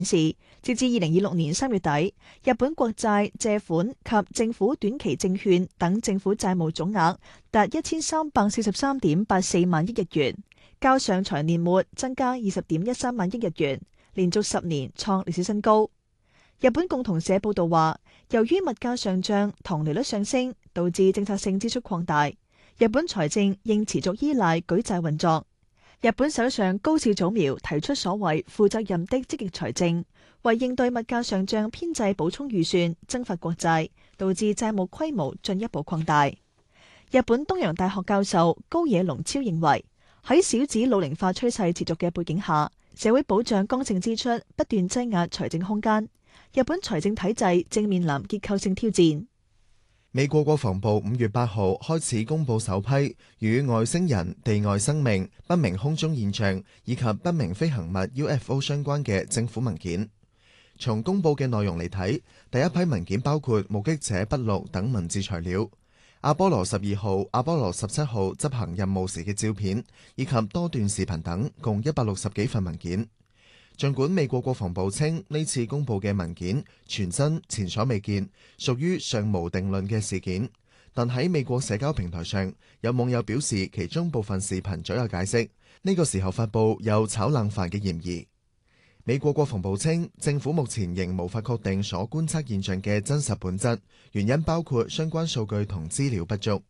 示，截至2026年3月底，日本國債、借款及政府短期證券等政府債務總額達1343.84萬億日元，較上財年末增加20.13萬億日元，連續10年創歷史新高。日本共同社報道話，由於物價上漲同利率上升，導致政策性支出擴大，日本財政應持續依賴舉債運作。日本首相高市早苗提出所謂負責任的積極財政，為應對物價上漲編製補充預算，增發國債，導致債務規模進一步擴大。日本東洋大學教授高野龍超認為，喺少子老齡化趨勢持續嘅背景下，社會保障剛性支出不斷擠壓財政空間，日本財政體制正面臨結構性挑戰。 美國國防部5月8號開始公布首批與外星人、地外生命、不明空中現象以及不明飛行物 UFO 相關嘅政府文件。從公布嘅內容嚟睇，第一批文件包括目擊者筆錄等文字材料、阿波羅12號、阿波羅17號執行任務時嘅照片，以及多段視頻等，共160幾份文件。儘管美國國防部稱呢次公布嘅文件全新、前所未見，屬於尚無定論嘅事件，但喺美國社交平台上，有網友表示其中部分視頻早有解釋，呢個時候發布有炒冷飯嘅嫌疑。美國國防部稱，政府目前仍無法確定所觀測現象嘅真實本質，原因包括相關數據同資料不足。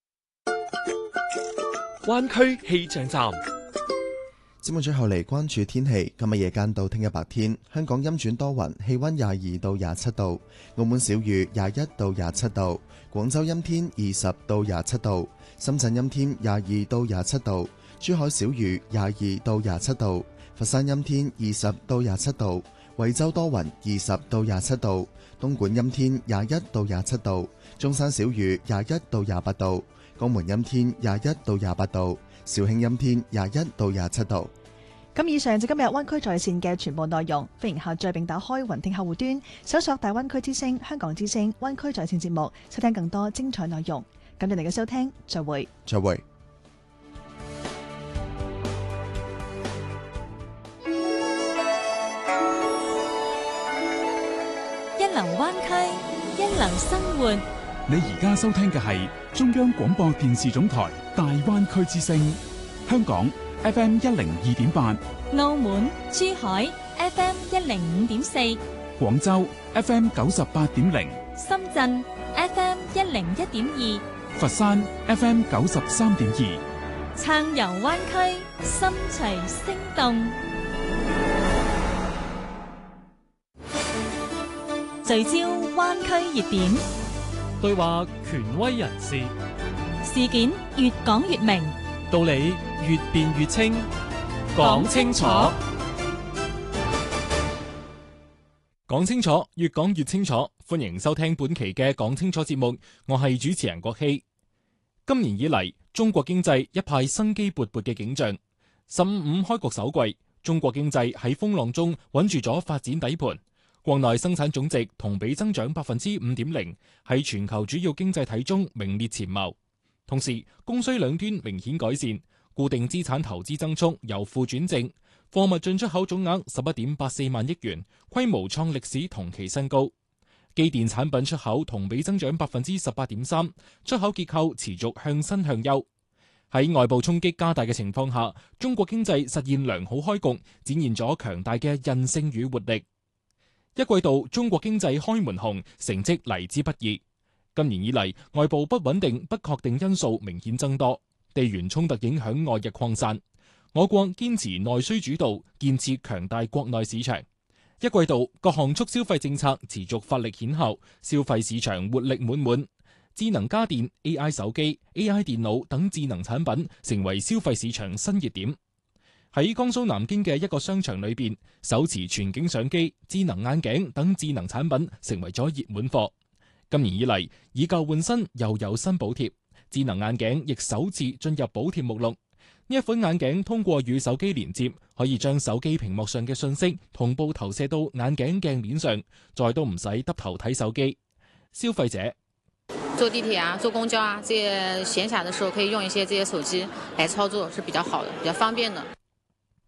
灣區氣象站。 節目最後嚟關注天氣，今日夜間到聽日白天，香港陰轉多雲，氣溫22到27度；澳門小雨21到27度；廣州陰天20到27度；深圳陰天22到27度；珠海小雨22到27度；佛山陰天20到27度；惠州多雲20到27度；東莞陰天21到27度；中山小雨21到28度；江門陰天21到28度；肇慶陰天21到27度。 咁以上就今日灣區在線嘅全部內容，歡迎下載並打開雲聽客戶端，搜索大灣區之聲、香港之聲、灣區在線節目，收聽更多精彩內容。感謝你嘅收聽，再會。 再會。 一流灣區，一流生活。 你而家收聽嘅係中央廣播電視總台大灣區之聲，香港 FM 102.8， 澳門、珠海 FM 105.4， 廣州 FM 98.0， 深圳 FM 101.2， 佛山 FM 93.2， 撐遊灣區，心隨聲動，聚焦灣區熱點， 對話權威人士， 事件越講越明， 道理越辯越清，講清楚，講清楚，越講越清楚。歡迎收聽本期嘅講清楚節目，我係主持人郭希。今年以嚟，中國經濟一派生機勃勃嘅景象。15開局首季，中國經濟喺風浪中穩住咗發展底盤。國內生產總值同比增長 5.0%， 喺全球主要經濟體中名列前茅。同時，供需兩端明顯改善，固定資產投資增速由負轉正，貨物進出口總額 11.84 萬億元，規模創歷史同期新高。機電產品出口同比增長 18.3%， 出口結構持續向新向優。喺外部衝擊加大嘅情況下，中國經濟實現良好開局，展現咗強大嘅韌性與活力。一季度中國經濟開門紅，成績嚟之不易。今年以嚟，外部不穩定、不確定因素明顯增多，地緣衝突影響外溢擴散。我國堅持內需主導，建設強大國內市場。一季度各項促消費政策持續發力顯效，消費市場活力滿滿。智能家電、AI 手機、AI 電腦等智能產品成為消費市場新熱點。喺江蘇南京嘅一個商場裏邊，手持全景相機、智能眼鏡等智能產品成為咗熱門貨。今年以嚟，以舊換新又有新補貼，智能眼鏡亦首次進入補貼目錄。呢一款眼鏡通過與手機連接，可以將手機屏幕上嘅信息同步投射到眼鏡鏡面上，再都唔使耷頭睇手機。消費者坐地鐵啊，坐公交啊，這些閒暇的時候可以用一些這些手機來操作，是比較好的，比較方便的。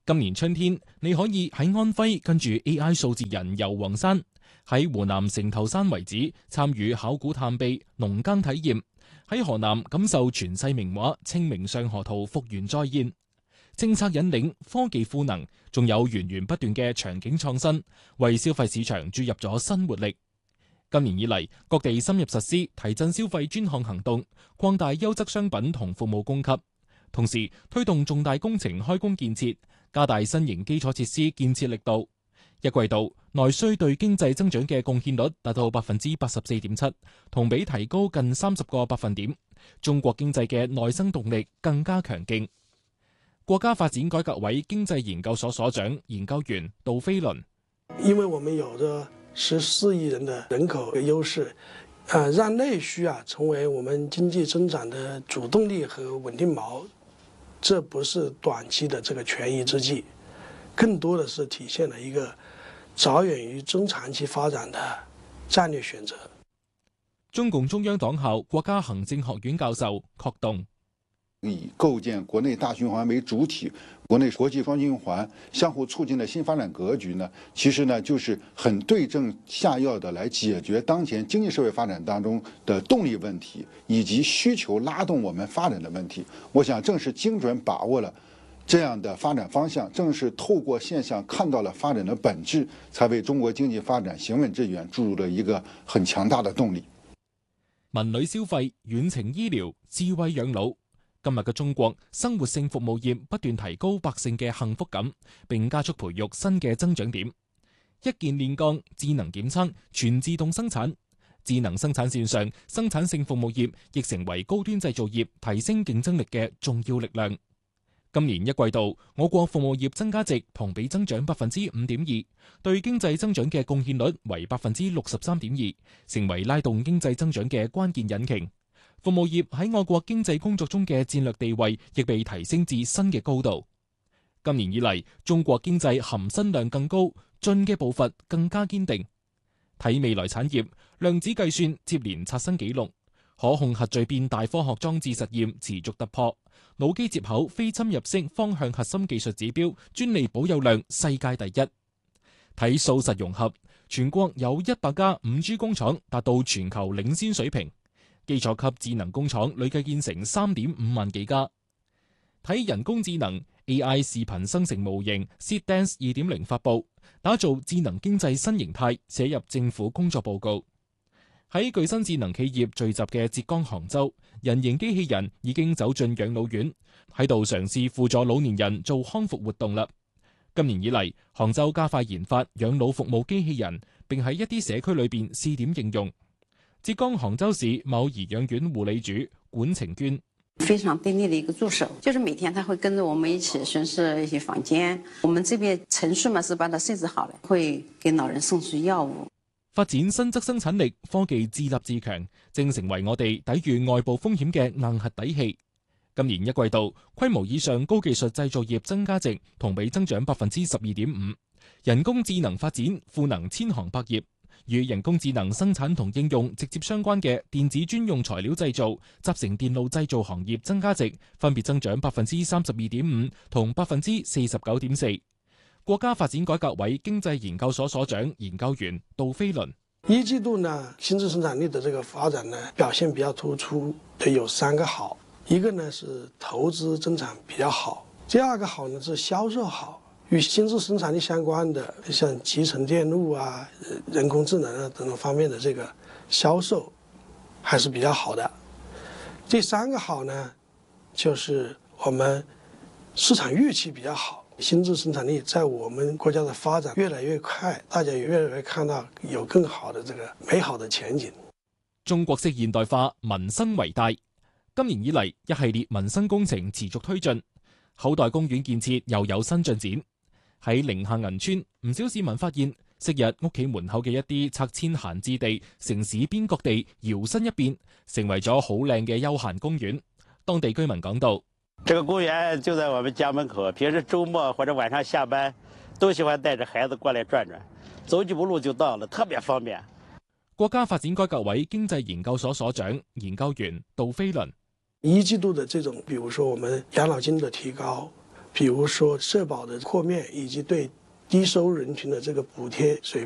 今年春天，你可以喺安徽跟住 AI 數字人遊黃山，喺湖南城頭山遺址參與考古探秘、農耕體驗，喺河南感受傳世名畫《清明上河圖》復原再現。政策引領、科技賦能，仲有源源不斷嘅場景創新，為消費市場注入咗新活力。今年以嚟，各地深入實施提振消費專項行動，擴大優質商品同服務供給，同時推動重大工程開工建設，加大新型基礎設施建設力度。一季度內需對經濟增長嘅貢獻率達到 84.7%， 同比提高近30個百分點。中國經濟嘅內生動力更加強勁。國家發展改革委經濟研究所所長研究員杜飛倫： 因為我們有着14億人的人口的優勢，讓內需成為我們經濟增長的主動力和穩定錨，這不是短期的這個權宜之計，更多的是體現了一個着眼於中長期發展的戰略選擇。 中共中央黨校國家行政學院教授郝棟： 以構建國內大循環為主體，國內國際雙循環相互促進的新發展格局呢，其實呢就是很對症下藥的來解決當前經濟社會發展當中的動力問題，以及需求拉動我們發展的問題。我想正是精準把握了這樣的發展方向，正是透過現象看到了發展的本質，才為中國經濟發展行穩致遠注入了一個很強大的動力。 文旅消費、遠程醫療、智慧養老。今日嘅中國，生活性服務業不斷提高百姓嘅幸福感，並加速培育新嘅增長點。一鍵煉鋼、智能檢測、全自動生產、智能生產線上生產性服務業亦成為高端製造業提升競爭力嘅重要力量。今年一季度，我國服務業增加值同比增長 5.2%， 對經濟增長嘅貢獻率為 63.2%， 成為拉動經濟增長嘅關鍵引擎。服務業喺我國經濟工作中嘅戰略地位亦被提升至新嘅高度。今年以嚟，中國經濟含新量更高，進嘅步伐更加堅定。睇未來產業，量子計算接連刷新紀錄，可控核聚變大科學裝置實驗持續突破，腦機接口非侵入式方向核心技術指標專利保有量世界第一。睇數實融合，全國有100家 5G 工廠達到全球領先水平。基礎級智能工廠累計建成3.5萬幾家。睇人工智能 AI 視頻生成模型 Seedance 2.0 發布，打造智能經濟新形態，寫入政府工作報告。喺具新智能企業聚集嘅浙江杭州，人形機器人已經走進養老院，喺度嘗試輔助老年人做康復活動啦。今年以嚟，杭州加快研發養老服務機器人，並喺一啲社區裏邊試點應用。浙江杭州市某頤養院護理主管晴娟： 非常便利的一個助手，就是每天他會跟着我們一起巡視一些房間，我們這邊程序嘛是把它設置好了，會給老人送去藥物。 發展新質生產力，科技自立自強，正成為我哋抵禦外部風險嘅硬核底氣。今年一季度，規模以上高技術製造業增加值同比增長 12.5%， 人工智能發展賦能千行百業。與人工智能生產同應用直接相關嘅電子專用材料製造、集成電路製造行業增加值分別增長 32.5% 同 49.4%。國家發展改革委經濟研究所所長研究員杜飛倫： 一季度呢，新質生產力的這個發展呢，表現比較突出，有3個好。一個呢是投資增長比較好，第2個好呢是銷售好。與新質生產力相關的，像集成電路啊、人工智能啊等等方面的這個銷售，還是比較好的。第3個好呢，就是我們市場預期比較好，新質生產力在我們國家的發展越來越快，大家也越來越看到有更好的這個美好的前景。 中國式現代化，民生為大。今年以嚟，一系列民生工程持續推進，口袋公園建設又有新進展。喺寧夏銀川，唔少市民發現，昔日屋企門口嘅一啲拆遷閒置地，城市邊角地搖身一變，成為咗好靚嘅休閒公園。當地居民講到： 這個公園就在我們家門口，平時周末或者晚上下班，都喜歡帶着孩子過來轉轉，走幾步路就到了，特別方便。 國家發展改革委經濟研究所所長研究員杜飛倫： 一季度的這種，比如說我們養老金的提高， 比如说社保的豁免以及对低收入人群的这个补贴水平。